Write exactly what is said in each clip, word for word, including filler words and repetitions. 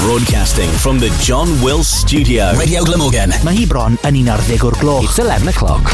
Broadcasting from the John Wills Studio. Radio Glamorgan. Mae hi bron yn un ar ddeg o'r gloch. It's eleven o'clock.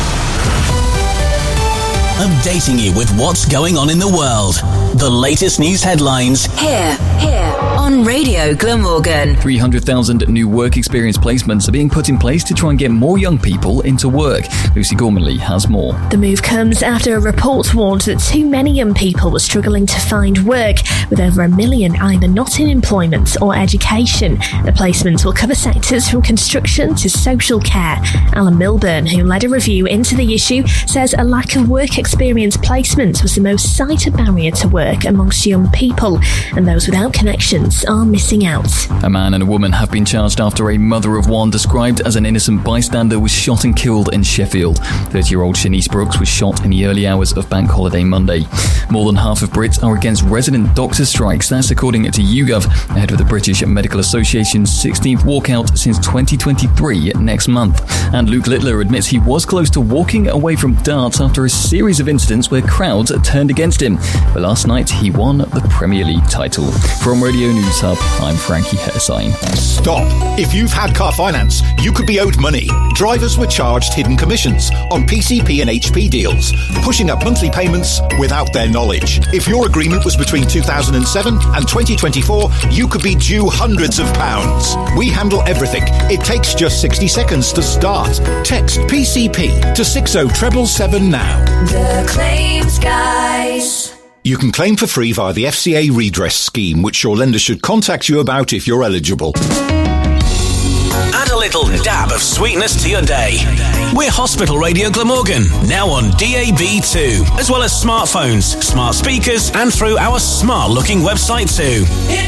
Updating you with what's going on in the world. The latest news headlines. Here, here on Radio Glamorgan. three hundred thousand new work experience placements are being put in place to try and get more young people into work. Lucy Gormanley has more. The move comes after a report warned that too many young people were struggling to find work, with over a million either not in employment or education. The placements will cover sectors from construction to social care. Alan Milburn, who led a review into the issue, says a lack of work experience placements was the most cited barrier to work amongst young people, and those without connections are missing out. A man and a woman have been charged after a mother of one described as an innocent bystander was shot and killed in Sheffield. thirty-year-old Shanice Brooks was shot in the early hours of Bank Holiday Monday. More than half of Brits are against resident doctor strikes. That's according to YouGov, ahead of the British Medical Association's sixteenth walkout since twenty twenty-three next month. And Luke Littler admits he was close to walking away from darts after a series of incidents where crowds turned against him. But last night he won the Premier League title. From Radio News Hub, I'm Frankie Hersine. Stop! If you've had car finance, you could be owed money. Drivers were charged hidden commissions on P C P and H P deals, pushing up monthly payments without their knowledge. If your agreement was between two thousand seven and twenty twenty-four, you could be due hundreds of pounds. We handle everything. It takes just sixty seconds to start. Text P C P to six oh seven seven now. The Claims Guys. You can claim for free via the F C A redress scheme, which your lender should contact you about if you're eligible. Add a little dab of sweetness to your day. We're Hospital Radio Glamorgan, now on D A B too, as well as smartphones, smart speakers, and through our smart-looking website too.